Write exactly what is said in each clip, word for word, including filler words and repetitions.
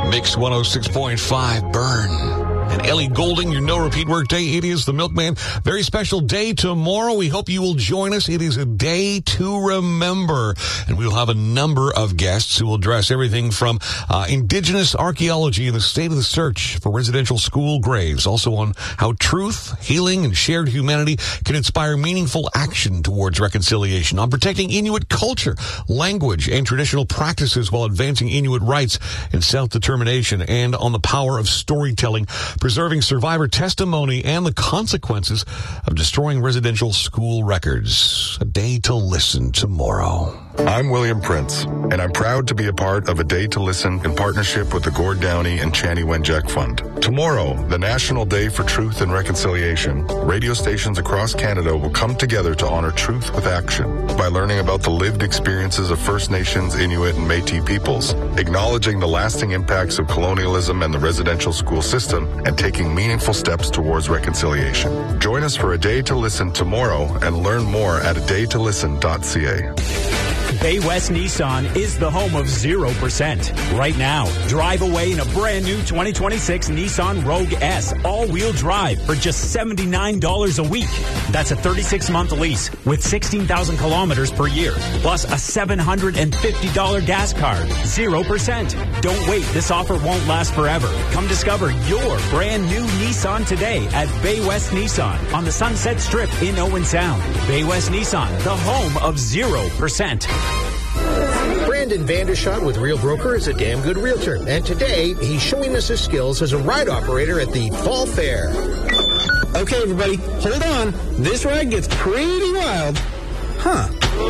Mix one oh six point five, Burn. And Ellie Goulding, your no-repeat workday. It is the Milkman. Very special day tomorrow. We hope you will join us. It is a day to remember. And we will have a number of guests who will address everything from uh, indigenous archaeology and the state of the search for residential school graves. Also on how truth, healing, and shared humanity can inspire meaningful action towards reconciliation. On protecting Inuit culture, language, and traditional practices while advancing Inuit rights and self-determination. And on the power of storytelling, preserving survivor testimony, and the consequences of destroying residential school records. A day to listen tomorrow. I'm William Prince, and I'm proud to be a part of A Day to Listen in partnership with the Gord Downey and Chani Wenjack Fund. Tomorrow, the National Day for Truth and Reconciliation, radio stations across Canada will come together to honor truth with action by learning about the lived experiences of First Nations, Inuit, and Métis peoples, acknowledging the lasting impacts of colonialism and the residential school system, and taking meaningful steps towards reconciliation. Join us for A Day to Listen tomorrow and learn more at a day to listen dot c a. Bay West Nissan is the home of zero percent. Right now, drive away in a brand new twenty twenty-six Nissan Rogue S all-wheel drive for just seventy-nine dollars a week. That's a thirty-six month lease with sixteen thousand kilometers per year, plus a seven hundred fifty dollars gas card. zero percent. Don't wait. This offer won't last forever. Come discover your brand new Nissan today at Bay West Nissan on the Sunset Strip in Owen Sound. Bay West Nissan, the home of zero percent. Brandon Vandershot with Real Broker is a damn good realtor, and today he's showing us his skills as a ride operator at the Fall Fair. Okay, everybody, hold on. This ride gets pretty wild. Huh.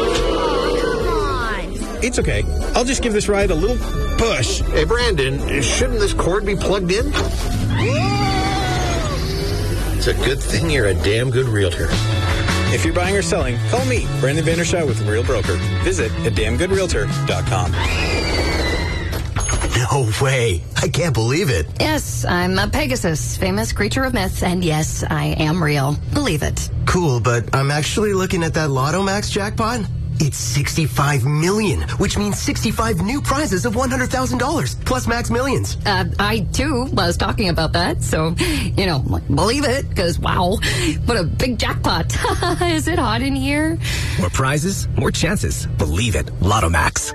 Oh, come on. It's okay. I'll just give this ride a little push. Hey, Brandon, shouldn't this cord be plugged in? It's a good thing you're a damn good realtor. If you're buying or selling, call me, Brandon Vandershot with Real Broker. Visit a damn good realtor dot com. No way. I can't believe it. Yes, I'm a Pegasus, famous creature of myth, and yes, I am real. Believe it. Cool, but I'm actually looking at that Lotto Max jackpot. It's sixty-five million, which means sixty-five new prizes of one hundred thousand dollars, plus Max Millions. Uh, I, too, was talking about that, so, you know, believe it, because, wow, what a big jackpot. Is it hot in here? More prizes, more chances. Believe it. Lotto Max.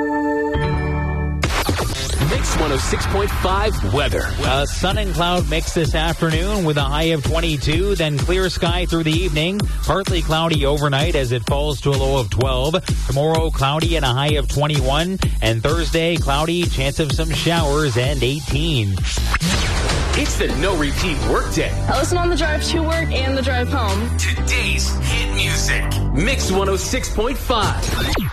Mix one oh six point five weather. A sun and cloud mix this afternoon with a high of twenty-two, then clear sky through the evening. Partly cloudy overnight as it falls to a low of twelve. Tomorrow, cloudy and a high of twenty-one. And Thursday, cloudy, chance of some showers and eighteen. It's the no-repeat workday. I listen on the drive to work and the drive home. Today's hit music. Mix one oh six point five.